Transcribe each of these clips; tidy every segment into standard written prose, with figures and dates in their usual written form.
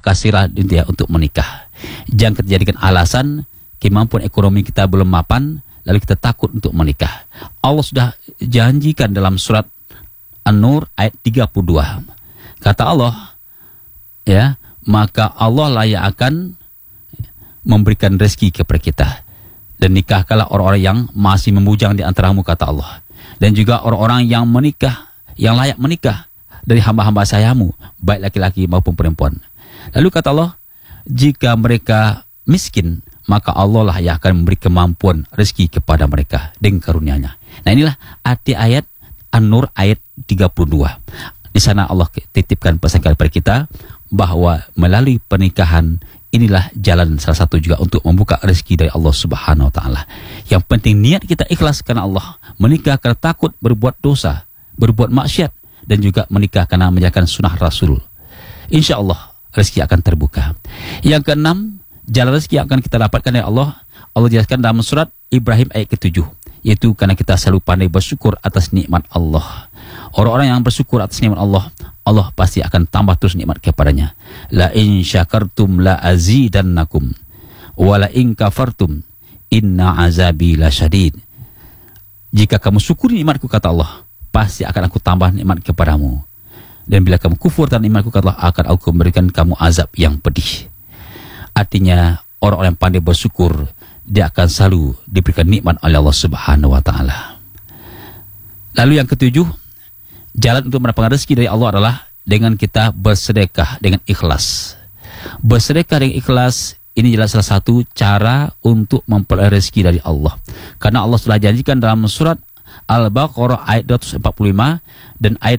kasirah dia untuk menikah. Jangan kita jadikan alasan kemampuan ekonomi kita belum mapan, lalu kita takut untuk menikah. Allah sudah janjikan dalam surat An-Nur ayat 32. Kata Allah, ya, maka Allah lah yang akan memberikan rezeki kepada kita. Dan nikahkanlah orang-orang yang masih membujang di antaramu, kata Allah. Dan juga orang-orang yang menikah, yang layak menikah dari hamba-hamba sayamu, baik laki-laki maupun perempuan. Lalu kata Allah, jika mereka miskin, maka Allah lah yang akan memberi kemampuan rezeki kepada mereka dengan karunia-Nya. Nah, inilah arti ayat An-Nur ayat 32. Di sana Allah titipkan pesan kepada kita bahwa melalui pernikahan inilah jalan salah satu juga untuk membuka rezeki dari Allah Subhanahu wa taala. Yang penting niat kita ikhlas karena Allah, menikah karena takut berbuat dosa, berbuat maksiat, dan juga menikah karena menjalankan sunnah Rasul. Insya Allah rezeki akan terbuka. Yang keenam, jalan rezeki yang akan kita dapatkan dari Allah, Allah jelaskan dalam surat Ibrahim ayat ke-7, yaitu karena kita selalu pandai bersyukur atas nikmat Allah. Orang-orang yang bersyukur atas nikmat Allah, Allah pasti akan tambah terus nikmat kepadanya. La in syakartum la azidannakum wa la in kafartum inna azabi lasyadid. Jika kamu syukuri nikmatku, kata Allah, pasti akan aku tambah nikmat kepadamu. Dan bila kamu kufur terhadap nikmatku, kata Allah, akan aku memberikan kamu azab yang pedih. Artinya orang-orang yang pandai bersyukur, dia akan selalu diberikan nikmat oleh Allah Subhanahu wa taala. Lalu yang ketujuh, jalan untuk mendapatkan rezeki dari Allah adalah dengan kita bersedekah dengan ikhlas. Bersedekah dengan ikhlas ini adalah salah satu cara untuk memperoleh rezeki dari Allah. Karena Allah telah janjikan dalam surat Al-Baqarah ayat 245 dan ayat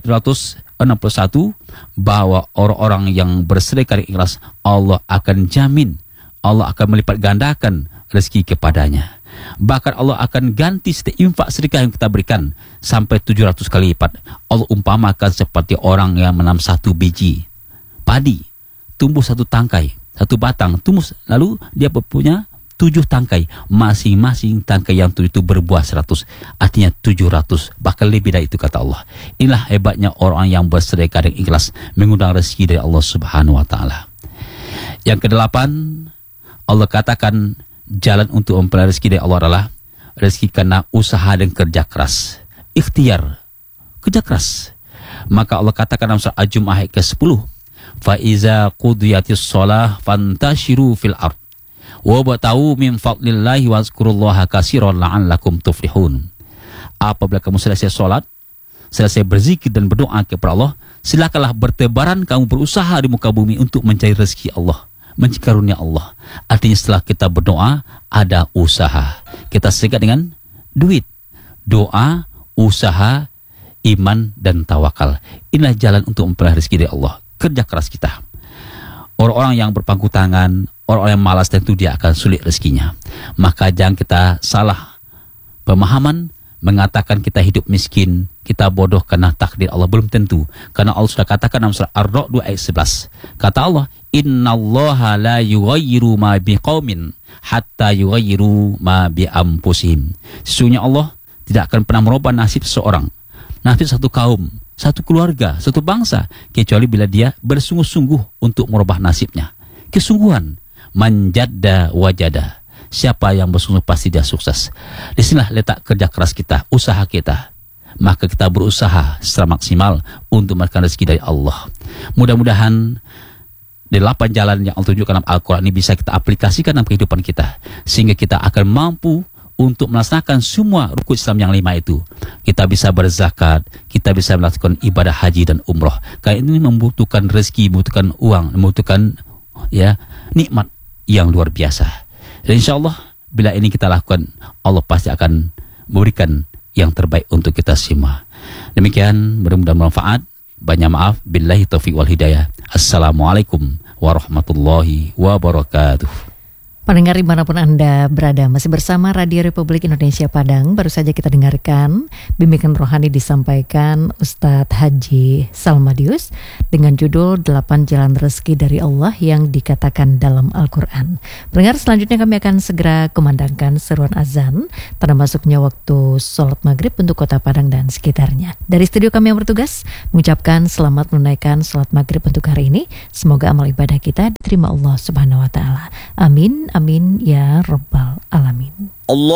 261 bahwa orang-orang yang bersedekah dengan ikhlas, Allah akan jamin, Allah akan melipat gandakan rezeki kepadanya. Bahkan Allah akan ganti setiap infak sedekah yang kita berikan sampai 700 kali lipat. Allah umpamakan seperti orang yang menanam satu biji padi, tumbuh satu tangkai, satu batang, tumbuh, lalu dia punya 7 tangkai. Masing-masing tangkai yang itu berbuah 100, artinya 700, bahkan lebih dari itu, kata Allah. Inilah hebatnya orang yang bersedekah dengan ikhlas, mengundang rezeki dari Allah Subhanahu wa taala. Yang kedelapan, Allah katakan jalan untuk memperoleh rezeki dari Allah adalah rezeki karena usaha dan kerja keras. Ikhtiar, kerja keras. Maka Allah katakan dalam surah Al-Jumu'ah ayat ke-10, fa iza qudiyatis shalah fantashiru fil ard wabtaghu min fadlillahi wazkurullaha katsiran la'allakum tuflihun. Apabila kamu selesai salat, selesai berzikir dan berdoa kepada Allah, silakanlah bertebaran kamu berusaha di muka bumi untuk mencari rezeki Allah, mencari karunia Allah. Artinya setelah kita berdoa, ada usaha. Kita sekat dengan duit, doa, usaha, iman, dan tawakal. Inilah jalan untuk memperoleh rezeki dari Allah. Kerja keras kita. Orang-orang yang berpangku tangan, orang-orang yang malas, tentu dia akan sulit rezekinya. Maka jangan kita salah pemahaman mengatakan kita hidup miskin, kita bodoh karena takdir Allah. Belum tentu. Karena Allah sudah katakan dalam surah Ar-Ra'd 2 ayat 11. Kata Allah, innallaha la yughayyiru ma biqaumin hatta yughayyiru ma bi anfusihim. Sesungguhnya Allah tidak akan pernah merubah nasib seseorang, nasib satu kaum, satu keluarga, satu bangsa, kecuali bila dia bersungguh-sungguh untuk merubah nasibnya. Kesungguhan, manjadda wajada. Siapa yang bersungguh pasti dia sukses. Di sinilah letak kerja keras kita, usaha kita. Maka kita berusaha secara maksimal untuk mendapatkan rezeki dari Allah. Mudah-mudahan 8 jalan yang Allah tunjukkan dalam Al-Quran ini bisa kita aplikasikan dalam kehidupan kita, sehingga kita akan mampu untuk melaksanakan semua rukun Islam yang 5 itu. Kita bisa berzakat, kita bisa melakukan ibadah haji dan umroh. Karena ini membutuhkan rezeki, membutuhkan uang, membutuhkan nikmat yang luar biasa. Dan insya Allah bila ini kita lakukan, Allah pasti akan memberikan yang terbaik untuk kita semua. Demikian, mudah-mudahan bermanfaat. Banyak maaf, billahi taufiq wal hidayah. Assalamualaikum warahmatullahi wabarakatuh. Pendengar dimanapun Anda berada, masih bersama Radio Republik Indonesia Padang. Baru saja kita dengarkan bimbingan rohani disampaikan Ustadz Haji Salmadius dengan judul 8 Jalan Rezeki dari Allah yang dikatakan dalam Al-Quran. Pendengar, selanjutnya kami akan segera kumandangkan seruan azan tanda masuknya waktu sholat maghrib untuk kota Padang dan sekitarnya. Dari studio kami yang bertugas mengucapkan selamat menunaikan sholat maghrib untuk hari ini. Semoga amal ibadah kita diterima Allah Subhanahu wa Ta'ala. Amin. Amin ya Rabbal Alamin. Allah